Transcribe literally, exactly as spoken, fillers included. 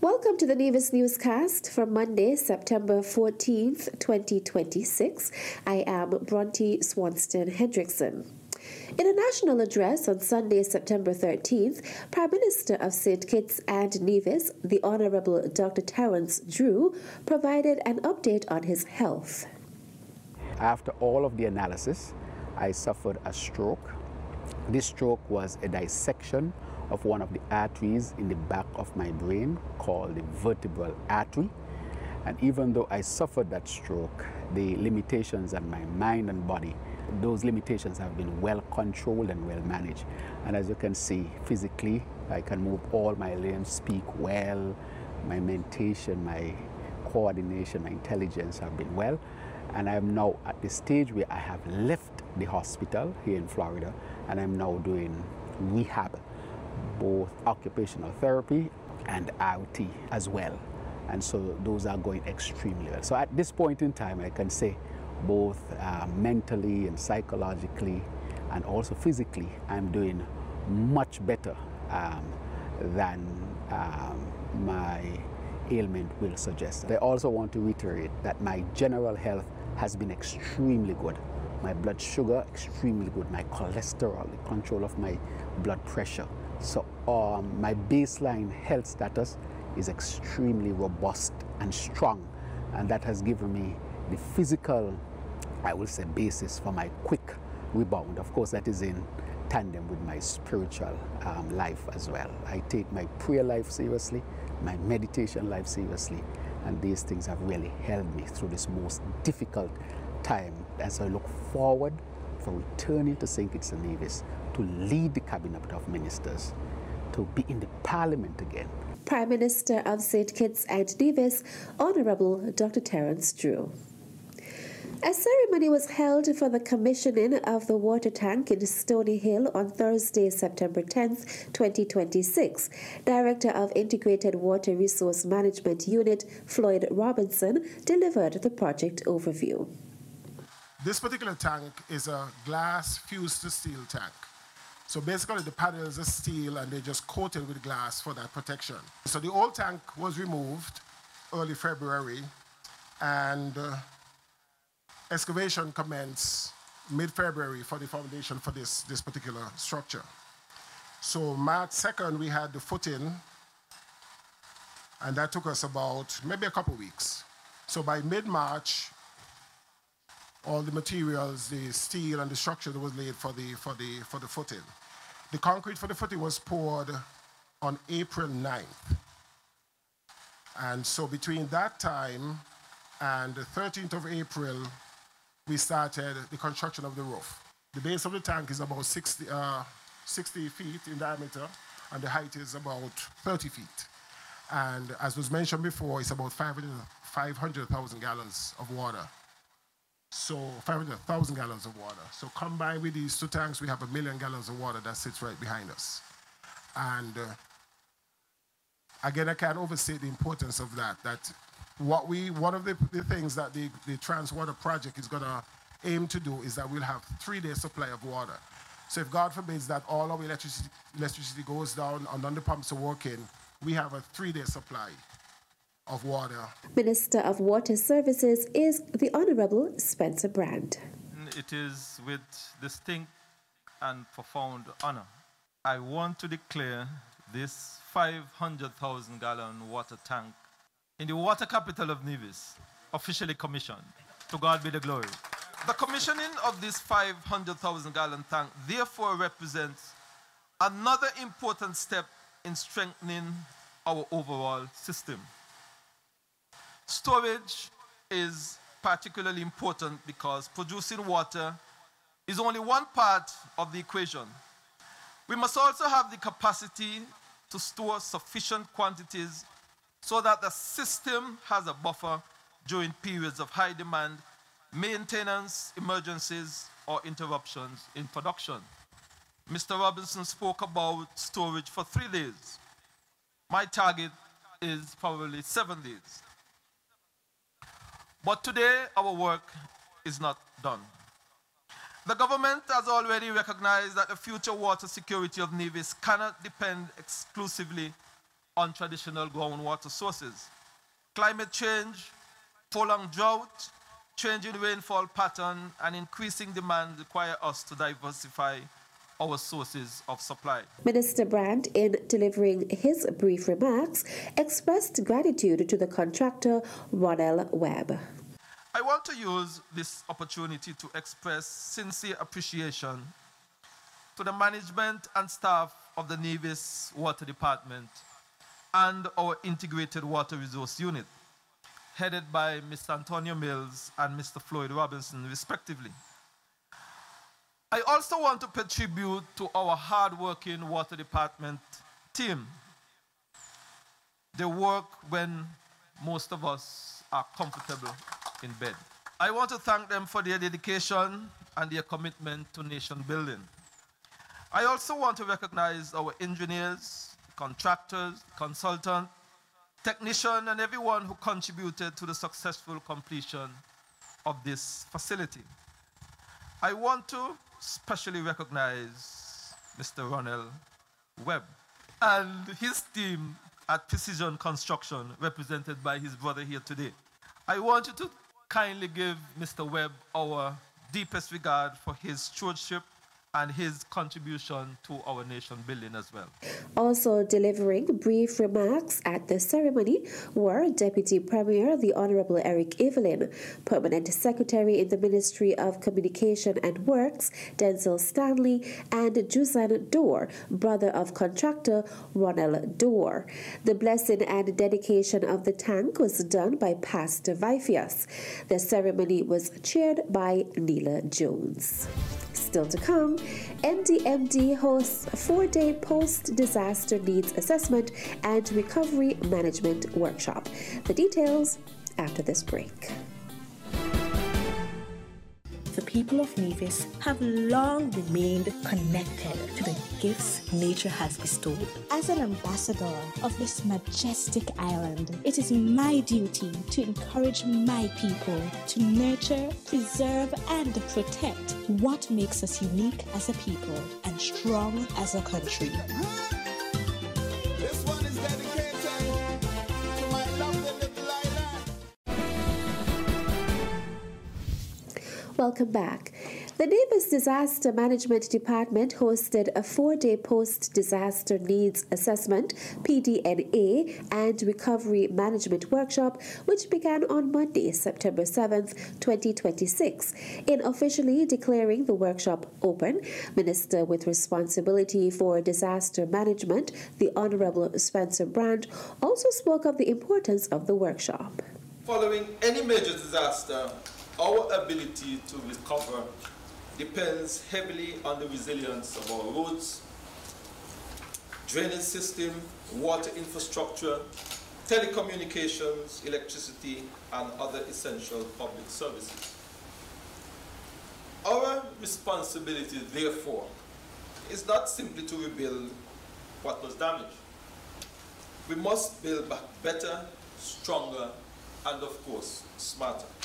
Welcome to the Nevis Newscast for Monday, September fourteenth, twenty twenty-six. I am Bronte Swanston Hendrickson. In a national address on Sunday, September thirteenth, Prime Minister of Saint Kitts and Nevis, the Honourable Doctor Terence Drew, provided an update on his health. After all of the analysis, I suffered a stroke. This stroke was a dissection of one of the arteries in the back of my brain called the vertebral artery. And even though I suffered that stroke, the limitations on my mind and body, those limitations have been well controlled and well managed. And as you can see, physically, I can move all my limbs, speak well, my mentation, my coordination, my intelligence have been well. And I'm now at the stage where I have left the hospital here in Florida, and I'm now doing rehab, both occupational therapy and I O T as well. And so those are going extremely well. So at this point in time, I can say both uh, mentally and psychologically and also physically, I'm doing much better um, than um, my ailment will suggest. I also want to reiterate that my general health has been extremely good. My blood sugar, extremely good. My cholesterol, the control of my blood pressure. So um, my baseline health status is extremely robust and strong, and that has given me the physical, I will say, basis for my quick rebound. Of course, that is in tandem with my spiritual um, life as well. I take my prayer life seriously, my meditation life seriously, and these things have really helped me through this most difficult time as I look forward for returning to Saint Kitts and Nevis to lead the Cabinet of Ministers, to be in the Parliament again. Prime Minister of Saint Kitts and Nevis, Honourable Doctor Terence Drew. A ceremony was held for the commissioning of the water tank in Stony Hill on Thursday, September tenth, twenty twenty-six. Director of Integrated Water Resource Management Unit, Floyd Robinson, delivered the project overview. This particular tank is a glass fused to steel tank. So basically the panels are steel and they're just coated with glass for that protection. So the old tank was removed early February, and uh, excavation commenced mid-February for the foundation for this, this particular structure. So March second, we had the footing, and that took us about maybe a couple weeks. So by mid-March, all the materials, the steel and the structure that was laid for the, for the, for the footing. The concrete for the footing was poured on April ninth. And so between that time and the thirteenth of April, we started the construction of the roof. The base of the tank is about sixty, uh, sixty feet in diameter, and the height is about thirty feet. And as was mentioned before, it's about five hundred thousand gallons of water. So five hundred thousand gallons of water. So combined with these two tanks, we have a million gallons of water that sits right behind us. And uh, again, I can't overstate the importance of that. That what we, one of the, the things that the, the Transwater project is gonna aim to do is that we'll have three-day supply of water. So if God forbids that all our electricity, electricity goes down and none of the pumps are working, we have a three-day supply of water. Minister of Water Services is the Honourable Spencer Brand. It is with distinct and profound honour I want to declare this five hundred thousand gallon water tank in the water capital of Nevis officially commissioned. To God be the glory. The commissioning of this five hundred thousand gallon tank therefore represents another important step in strengthening our overall system. Storage is particularly important because producing water is only one part of the equation. We must also have the capacity to store sufficient quantities so that the system has a buffer during periods of high demand, maintenance, emergencies, or interruptions in production. Mister Robinson spoke about storage for three days. My target is probably seven days. But today, our work is not done. The government has already recognized that the future water security of Nevis cannot depend exclusively untraditional groundwater sources. Climate change, prolonged drought, changing rainfall pattern, and increasing demand require us to diversify our sources of supply. Minister Brand, in delivering his brief remarks, expressed gratitude to the contractor Ronell Webb. I want to use this opportunity to express sincere appreciation to the management and staff of the Nevis Water Department and our Integrated Water Resource Unit, headed by Mister Antonio Mills and Mister Floyd Robinson, respectively. I also want to pay tribute to our hard-working Water Department team. They work when most of us are comfortable in bed. I want to thank them for their dedication and their commitment to nation building. I also want to recognize our engineers, contractors, consultants, technicians, and everyone who contributed to the successful completion of this facility. I want to especially recognize Mister Ronell Webb and his team at Precision Construction, represented by his brother here today. I want you to kindly give Mister Webb our deepest regard for his stewardship and his contribution to our nation building as well. Also delivering brief remarks at the ceremony were Deputy Premier, the Honorable Eric Evelyn, Permanent Secretary in the Ministry of Communication and Works, Denzel Stanley, and Juzan Dorr, brother of contractor Ronell Dorr. The blessing and dedication of the tank was done by Pastor Vifias. The ceremony was chaired by Neela Jones. Still to come, N D M D hosts a four-day post-disaster needs assessment and recovery management workshop. The details after this break. The people of Nevis have long remained connected to the gifts nature has bestowed. As an ambassador of this majestic island, it is my duty to encourage my people to nurture, preserve, and protect what makes us unique as a people and strong as a country. This one is dedicated to my lovely little island. Welcome back. The Nevis Disaster Management Department hosted a four-day post-disaster needs assessment, P D N A, and recovery management workshop, which began on Monday, September seventh, twenty twenty-six. In officially declaring the workshop open, Minister with responsibility for disaster management, the Honorable Spencer Brand, also spoke of the importance of the workshop. Following any major disaster, our ability to recover depends heavily on the resilience of our roads, drainage system, water infrastructure, telecommunications, electricity, and other essential public services. Our responsibility, therefore, is not simply to rebuild what was damaged. We must build back better, stronger, and of course, smarter.